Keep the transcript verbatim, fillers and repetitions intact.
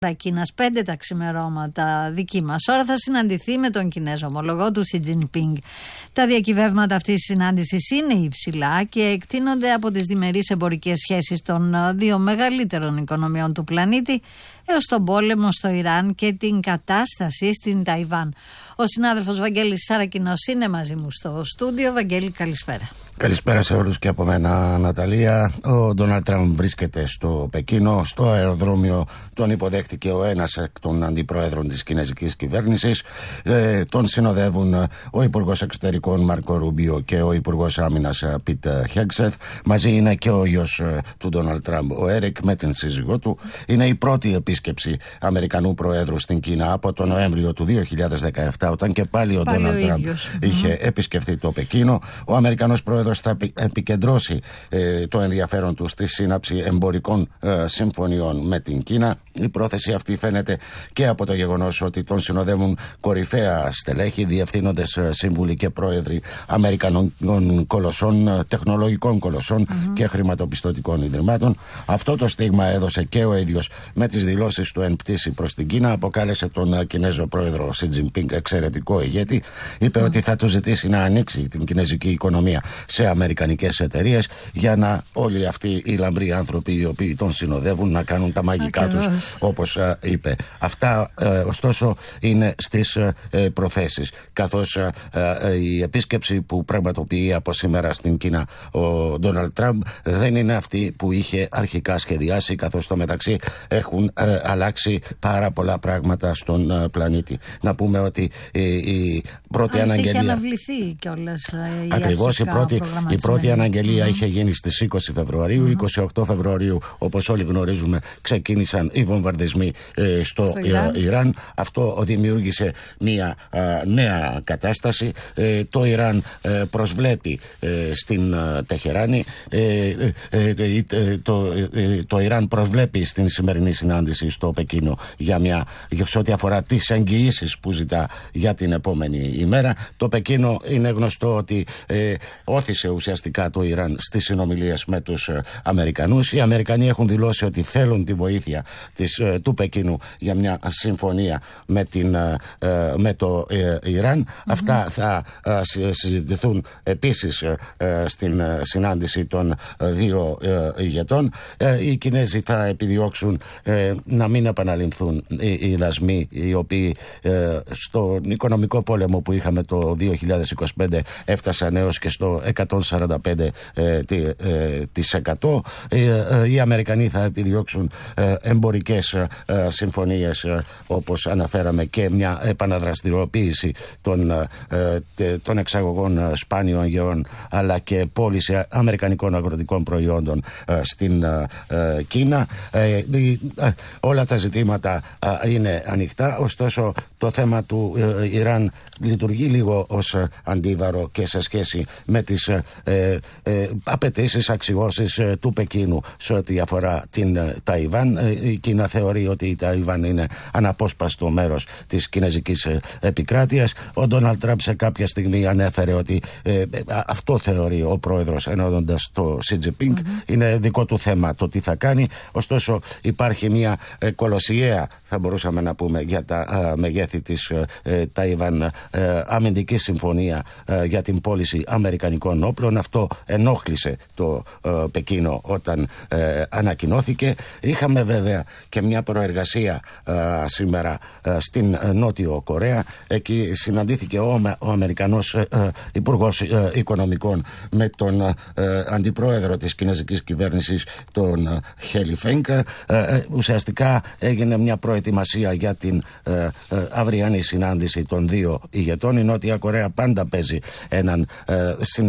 Κίνας, πέντε τα ξημερώματα δική μας ώρα, θα συναντηθεί με τον Κινέζο ομολογό του Σι Τζινπίνγκ. Τα διακυβεύματα αυτής της συνάντησης είναι υψηλά και εκτείνονται από τις διμερείς εμπορικές σχέσεις των δύο μεγαλύτερων οικονομιών του πλανήτη έως τον πόλεμο στο Ιράν και την κατάσταση στην Ταϊβάν. Ο συνάδελφος Βαγγέλης Σαρακινός είναι μαζί μου στο στούντιο. Βαγγέλη, καλησπέρα. Καλησπέρα σε όλους και από μένα, Ναταλία. Ο Ντόναλντ Τραμπ βρίσκεται στο Πεκίνο. Στο αεροδρόμιο τον υποδέχτηκε ο ένας εκ των αντιπροέδρων της κινέζικης κυβέρνησης. Ε, τον συνοδεύουν ο Υπουργός Εξωτερικών Μάρκο Ρούμπιο και ο Υπουργός Άμυνας Πιτ Χέγκσεθ. Μαζί είναι και ο γιος του Ντόναλντ Τραμπ, ο Έρικ, με την σύζυγό του. Είναι η πρώτη επίσκεψη Αμερικανού Προέδρου στην Κίνα από τον Νοέμβριο του δύο χιλιάδες δεκαεπτά, όταν και πάλι ο Ντόναλντ Τραμπ είχε mm. επισκεφθεί το Πεκίνο. Ο Αμερικανός Πρόεδρος θα επικεντρώσει ε, το ενδιαφέρον του στη σύναψη εμπορικών ε, συμφωνιών με την Κίνα. Η πρόθεση αυτή φαίνεται και από το γεγονός ότι τον συνοδεύουν κορυφαία στελέχη, διευθύνοντες σύμβουλοι και πρόεδροι Αμερικανών κολοσσών, τεχνολογικών κολοσσών mm-hmm. και χρηματοπιστωτικών ιδρυμάτων. Αυτό το στίγμα έδωσε και ο ίδιος με τις δηλώσεις του εν πτήση προς την Κίνα. Αποκάλεσε τον Κινέζο πρόεδρο Σι Τζινπίνγκ εξαιρετικό ηγέτη. Είπε mm. ότι θα του ζητήσει να ανοίξει την κινέζικη οικονομία σε αμερικανικές εταιρείες για να όλοι αυτοί οι λαμπροί άνθρωποι οι οποίοι τον συνοδεύουν να κάνουν τα μαγικά τους, όπως α, είπε. Αυτά ε, ωστόσο είναι στις ε, προθέσεις, καθώς ε, ε, η επίσκεψη που πραγματοποιεί από σήμερα στην Κίνα ο Ντόναλντ Τραμπ δεν είναι αυτή που είχε αρχικά σχεδιάσει, καθώς στο μεταξύ έχουν ε, αλλάξει πάρα πολλά πράγματα στον ε, πλανήτη. Να πούμε ότι ε, η πρώτη Αν αναγγελία... Είχε αναβληθεί κιόλας η Ακριβώς η πρώτη, η πρώτη αναγγελία mm. είχε γίνει στις είκοσι Φεβρουαρίου. Mm. είκοσι οκτώ Φεβρουαρίου, όπως όλοι γνωρίζουμε, ξεκίνησαν οι βομβαρδισμοί ε, στο, στο Ιράν. Ε, Ιράν. Αυτό δημιούργησε μια α, νέα κατάσταση. Ε, το Ιράν ε, προσβλέπει ε, στην ε, Τεχεράνη. Ε, ε, ε, ε, το, ε, το Ιράν προσβλέπει στην σημερινή συνάντηση στο Πεκίνο για μια, σε ό,τι αφορά τις εγγυήσεις που ζητά για την επόμενη ημέρα. Το Πεκίνο είναι γνωστό ότι ε, όθησε ουσιαστικά το Ιράν στις συνομιλίες με τους ε, Αμερικανούς. Οι Αμερικανοί έχουν δηλώσει ότι θέλουν τη βοήθεια της, ε, του Πεκίνου για μια συμφωνία με, την, ε, με το ε, Ιράν. Mm-hmm. Αυτά θα ε, συζητηθούν επίσης ε, ε, στην ε, συνάντηση των ε, δύο ε, ηγετών. Ε, οι Κινέζοι θα επιδιώξουν ε, να μην επαναληφθούν οι, οι δασμοί οι οποίοι ε, στον οικονομικό πόλεμο που είχαμε το δύο χιλιάδες είκοσι πέντε έφτασαν έως και στο εκατόν σαράντα πέντε τοις εκατό. Οι Αμερικανοί θα επιδιώξουν εμπορικές συμφωνίες, όπως αναφέραμε, και μια επαναδραστηριοποίηση των, των εξαγωγών σπάνιων γεών αλλά και πώληση αμερικανικών αγροτικών προϊόντων στην Κίνα. Όλα τα ζητήματα είναι ανοιχτά, ωστόσο το θέμα του Ιράν λειτουργεί λίγο ως αντίβαρο και σε σχέση με τις ε, ε, απαιτήσεις, αξιώσεις ε, του Πεκίνου σε ό,τι αφορά την ε, Ταϊβάν. Ε, η Κίνα θεωρεί ότι η Ταϊβάν είναι αναπόσπαστο μέρος της κινέζικης ε, επικράτειας. Ο Ντόναλντ Τραμπ σε κάποια στιγμή ανέφερε ότι ε, ε, αυτό θεωρεί ο πρόεδρος εννοώντας το Σι Τζινπίνγκ. Mm-hmm. Είναι δικό του θέμα το τι θα κάνει. Ωστόσο υπάρχει μια ε, κολοσιαία, θα μπορούσαμε να πούμε, για τα ε, μεγέθη της ε, Ταϊβάν ε, αμυντική συμφωνία ε, για την πώληση αμερικανικών όπλων. Αυτό ενόχλησε το ε, Πεκίνο όταν ε, ανακοινώθηκε. Είχαμε βέβαια και μια προεργασία ε, σήμερα ε, στην Νότιο Κορέα. Εκεί συναντήθηκε ο, ο Αμερικανός ε, ε, Υπουργός ε, Οικονομικών με τον ε, Αντιπρόεδρο της Κινέζικης Κυβέρνησης, τον ε, Χέλι Φέγκ. Ε, ε, ουσιαστικά έγινε μια προετοιμασία για την ε, ε, αυριανή συνάντηση των δύο ηγετών. Η Νότια Κορέα πάντα παίζει έναν ε,